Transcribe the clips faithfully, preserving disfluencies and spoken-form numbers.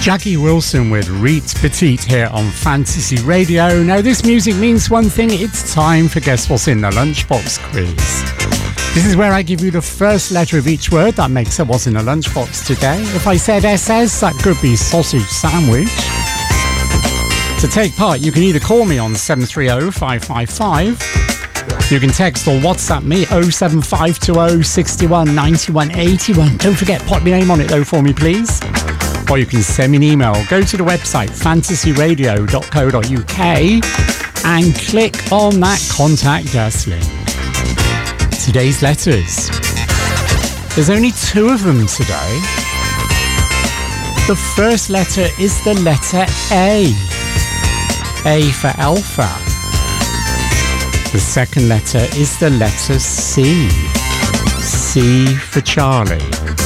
Jackie Wilson with Reet Petite here on Fantasy Radio. Now, this music means one thing. It's time for Guess What's in the Lunchbox quiz. This is where I give you the first letter of each word that makes up what's in the lunchbox today. If I said S S, that could be sausage sandwich. To take part, you can either call me on seven three zero, five five five. You can text or WhatsApp me oh seven five two oh, six one, nine one eight one. Don't forget, pop your name on it though for me, please. Or you can send me an email. Go to the website fantasy radio dot co dot uk and click on that Contact Us link. Today's letters. There's only two of them today. The first letter is the letter A. A for Alpha. The second letter is the letter C. C for Charlie.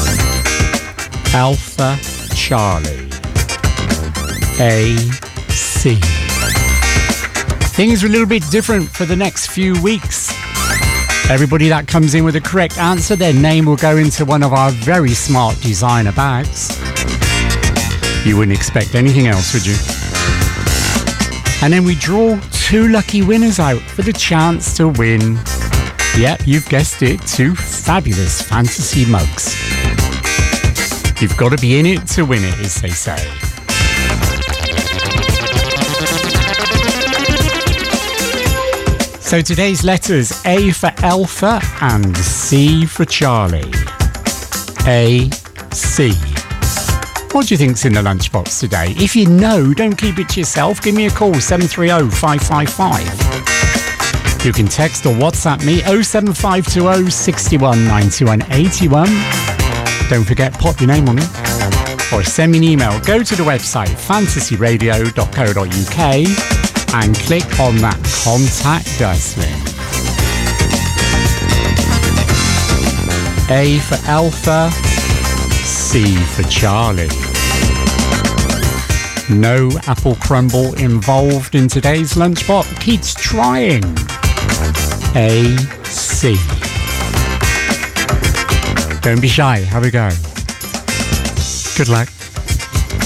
Alpha, Charlie. A, C. Things are a little bit different for the next few weeks. Everybody that comes in with a correct answer, their name will go into one of our very smart designer bags. You wouldn't expect anything else, would you? And then we draw two lucky winners out for the chance to win, yep, you've guessed it, two fabulous fantasy mugs. You've got to be in it to win it, as they say. So today's letters, A for Alpha and C for Charlie. A, C. What do you think's in the lunchbox today? If you know, don't keep it to yourself. Give me a call, seven three zero, five five five. You can text or WhatsApp me, oh seven five two oh, six one, nine one eight one. Don't forget, pop your name on it. Or send me an email. Go to the website, fantasy radio dot co dot uk and click on that Contact Us link. A for Alpha, C for Charlie. No apple crumble involved in today's lunchbox. Keeps trying. A, C. Don't be shy. Have a go. Good luck.